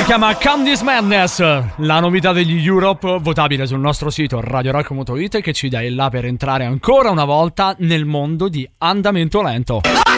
chiama Candice Madness, la novità degli Europe, votabile sul nostro sito RadioRock.it, che ci dà il là per entrare ancora una volta nel mondo di Andamento Lento.